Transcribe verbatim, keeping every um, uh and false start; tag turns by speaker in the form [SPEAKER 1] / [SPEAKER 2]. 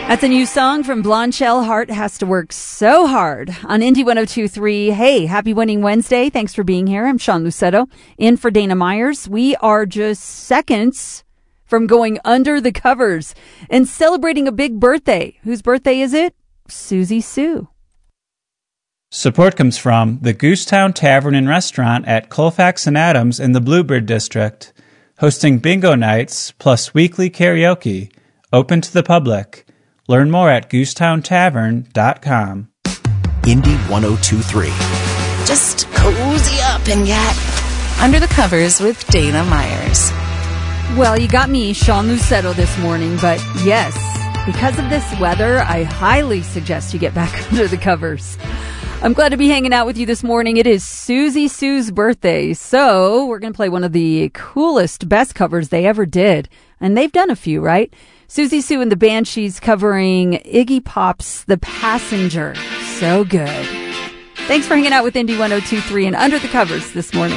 [SPEAKER 1] That's a new song from Blonde Shell. Heart Has to Work So Hard on Indy one oh two point three. Hey, happy Winning Wednesday. Thanks for being here. I'm Sean Lucetto, in for Dana Myers. We are just seconds from going under the covers and celebrating a big birthday. Whose birthday is it? Susie Sue.
[SPEAKER 2] Support comes from the Goosetown Tavern and Restaurant at Colfax and Adams in the Bluebird District, hosting bingo nights plus weekly karaoke, open to the public. Learn more at goosetown tavern dot com.
[SPEAKER 3] Indy one oh two point three.
[SPEAKER 4] Just cozy up and get under the covers with Dana Myers.
[SPEAKER 1] Well, you got me, Sean Lucetto, this morning, but yes, because of this weather, I highly suggest you get back under the covers. I'm glad to be hanging out with you this morning. It is Susie Sue's birthday, so we're going to play one of the coolest, best covers they ever did. And they've done a few, right? Susie Sue and the Banshees covering Iggy Pop's The Passenger. So good. Thanks for hanging out with Indy one oh two point three and Under the Covers this morning.